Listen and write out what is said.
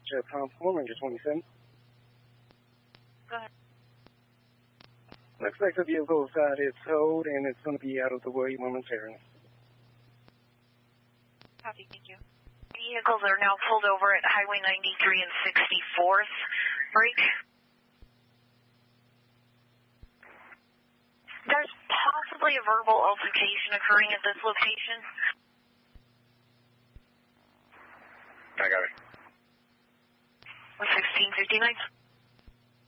Palm Ranger 27. Go ahead. Looks like the vehicle is towed and it's going to be out of the way momentarily. Copy, thank you. Vehicles are now pulled over at Highway 93 and 64th. Break. There's possibly a verbal altercation occurring at this location. I got it. 1659.